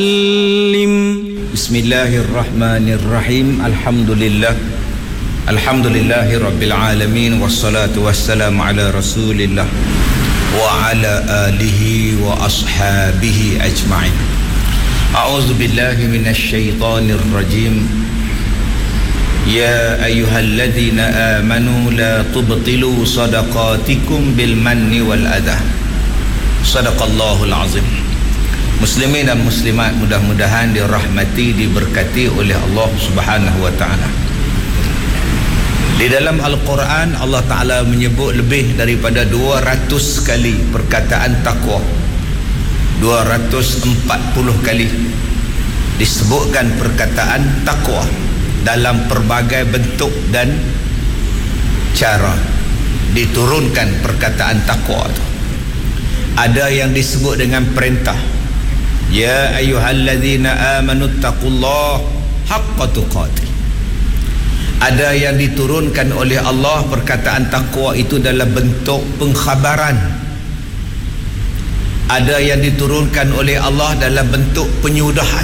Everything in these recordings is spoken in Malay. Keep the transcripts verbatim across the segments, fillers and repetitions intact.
Bismillahirrahmanirrahim. Alhamdulillah Alhamdulillahi Rabbil Alamin. Wassalatu wassalamu ala Rasulillah wa ala alihi wa ashabihi ajma'in. A'udzu billahi minasy syaithanir rajim. Ya ayyuhalladzina amanu la tubtilu sadaqatikum bil manni wal adha. Sadaqallahul azim. Muslimin dan muslimat, mudah-mudahan dirahmati, diberkati oleh Allah Subhanahu wa taala. Di dalam Al-Quran, Allah Taala menyebut lebih daripada dua ratus kali perkataan takwa. dua ratus empat puluh kali disebutkan perkataan takwa dalam pelbagai bentuk dan cara diturunkan perkataan takwa itu. Ada yang disebut dengan perintah, ya ayyuhalladzina amanu taqullaha haqqa tuqatih. Ada yang diturunkan oleh Allah perkataan takwa itu dalam bentuk pengkhabaran. Ada yang diturunkan oleh Allah dalam bentuk penyudahan.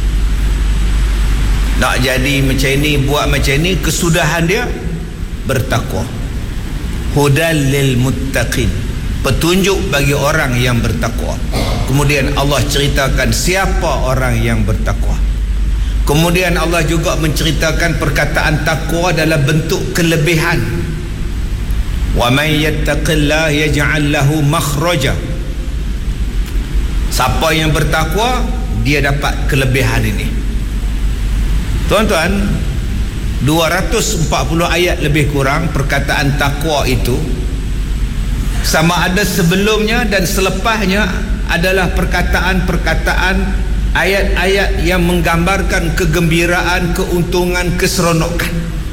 Nak jadi macam ni, buat macam ni, kesudahan dia bertakwa. Hudal lil muttaqin, petunjuk bagi orang yang bertakwa. Kemudian Allah ceritakan siapa orang yang bertakwa. Kemudian Allah juga menceritakan perkataan takwa dalam bentuk kelebihan. Wa may yattaqillaha yaj'al lahu makhraja. Siapa yang bertakwa, dia dapat kelebihan ini. Tuan-tuan, dua ratus empat puluh ayat lebih kurang perkataan takwa itu, sama ada sebelumnya dan selepasnya adalah perkataan-perkataan, ayat-ayat yang menggambarkan kegembiraan, keuntungan, keseronokan.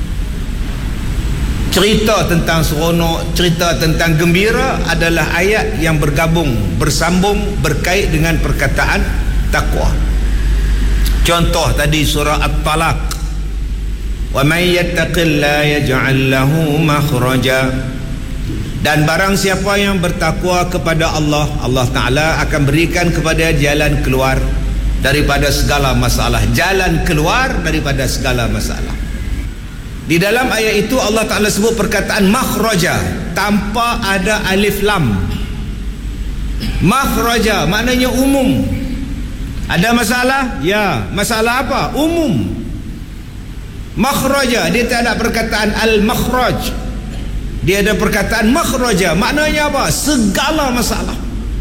Cerita tentang seronok, cerita tentang gembira adalah ayat yang bergabung, bersambung, berkait dengan perkataan takwa. Contoh tadi surah At-Talaq, wa may yattaqillaha yaj'al lahu makhraja. Dan barang siapa yang bertakwa kepada Allah, Allah Ta'ala akan berikan kepada jalan keluar daripada segala masalah. Jalan keluar daripada segala masalah. Di dalam ayat itu Allah Ta'ala sebut perkataan makhraja tanpa ada alif lam. Makhraja maknanya umum. Ada masalah? Ya. Masalah apa? Umum. Makhraja, dia tak ada perkataan al-makhraj. Dia ada perkataan makhraja, maknanya apa? Segala masalah,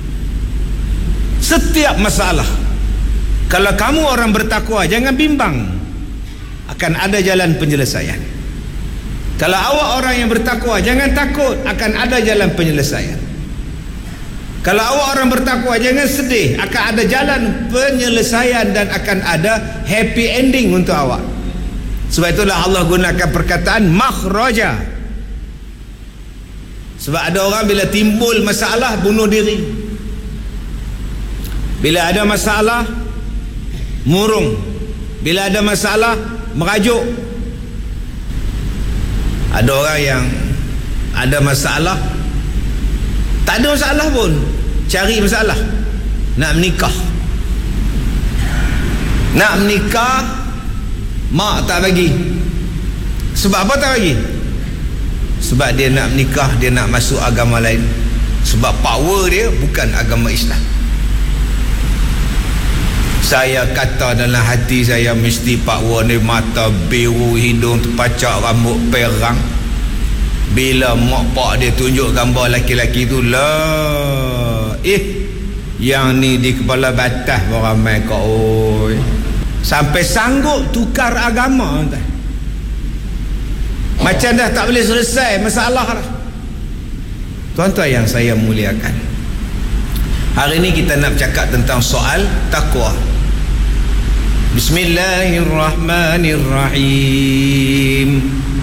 setiap masalah. Kalau kamu orang bertakwa, jangan bimbang, akan ada jalan penyelesaian. Kalau awak orang yang bertakwa, jangan takut, akan ada jalan penyelesaian. Kalau awak orang bertakwa, jangan sedih, akan ada jalan penyelesaian dan akan ada happy ending untuk awak. Sebab itulah Allah gunakan perkataan makhraja. Sebab ada orang bila timbul masalah bunuh diri, bila ada masalah murung, bila ada masalah merajuk. Ada orang yang ada masalah, tak ada masalah pun, cari masalah, nak menikah. Nak menikah, mak tak bagi. Sebab apa tak bagi? Sebab dia nak menikah, dia nak masuk agama lain. Sebab power dia bukan agama Islam. Saya kata dalam hati saya, mesti Pak Wan ni mata biru, hidung terpacak, rambut perang. Bila mak pak dia tunjuk gambar laki-laki tu, lah, eh, yang ni di kepala batas beramai kau, oi. Sampai sanggup tukar agama, entah. Macam dah tak boleh selesai masalah dah. Tuan-tuan yang saya muliakan, hari ini kita nak bercakap tentang soal takwa. Bismillahirrahmanirrahim.